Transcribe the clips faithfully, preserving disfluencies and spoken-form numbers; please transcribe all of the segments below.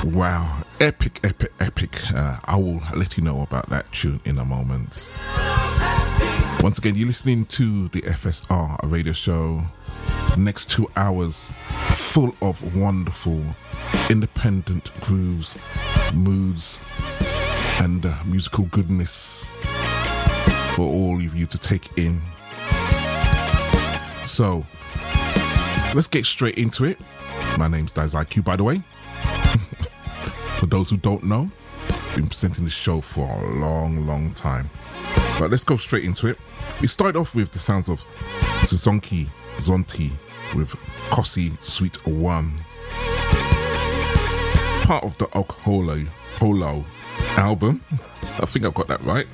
Wow, epic, epic, epic. Uh, I will let you know about that tune in a moment. Once again, you're listening to the F S R radio show. Next two hours full of wonderful independent grooves, moods, and uh, musical goodness for all of you to take in. So, let's get straight into it. My name's Daz I Q, by the way. For those who don't know, I've been presenting this show for a long, long time. But let's go straight into it. We start off with the sounds of Zonky Zonti with Kosi Sweet One. Part of the Okholo Holo album. I think I've got that right.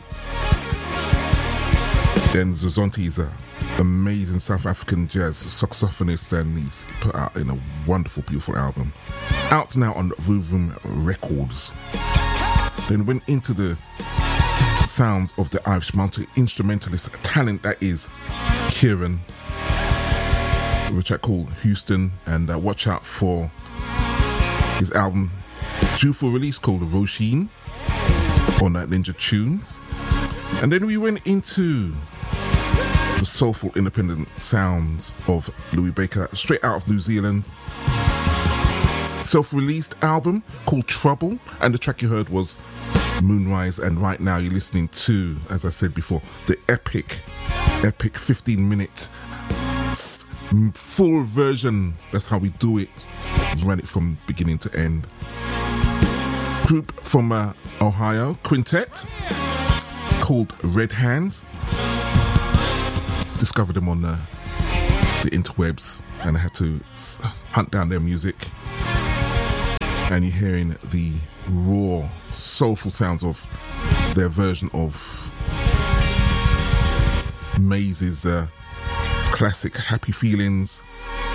Then Zonti is an amazing South African jazz saxophonist, and he's put out in a wonderful, beautiful album. Out now on Vuvum Records. Then went into the sounds of the Irish multi-instrumentalist talent that is Kieran, which I call Houston, and uh, watch out for his album due for release called Roisin on uh, Ninja Tunes. And then we went into the soulful independent sounds of Louis Baker, straight out of New Zealand. Self-released album called Trouble, and the track you heard was Moonrise. And right now you're listening to, as I said before, the epic, epic fifteen minute full version. That's how we do it. We run it from beginning to end. Group from uh, Ohio, quintet called Red Hands. Discovered them on uh, the interwebs, and I had to hunt down their music. And you're hearing the raw, soulful sounds of their version of Maze's uh, classic Happy Feelings.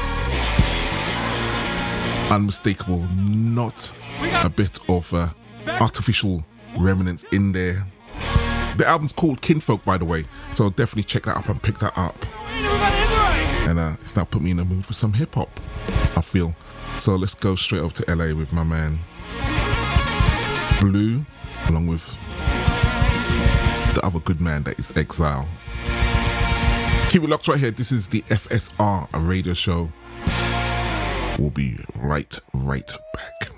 Unmistakable, not a bit of uh, artificial remnants in there. The album's called Kinfolk, by the way, so definitely check that up and pick that up. And uh, it's now put me in the mood for some hip hop, I feel. So let's go straight over to L A with my man Blue, along with the other good man that is Exile. Keep it locked right here. This is the F S R radio show. We'll be right, right back.